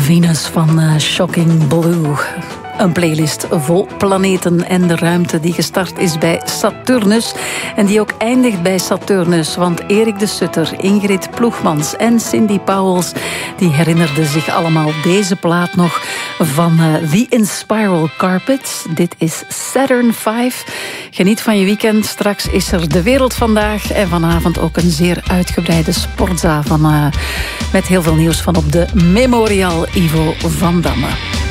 Venus van Shocking Blue. Een playlist vol planeten en de ruimte die gestart is bij Saturnus en die ook eindigt bij Saturnus. Want Erik de Sutter, Ingrid Ploegmans en Cindy Powels die herinnerden zich allemaal deze plaat nog van The Inspiral Carpet. Dit is Saturn 5. Geniet van je weekend. Straks is er De Wereld Vandaag en vanavond ook een zeer uitgebreide sportza met heel veel nieuws van op de Memorial Ivo van Damme.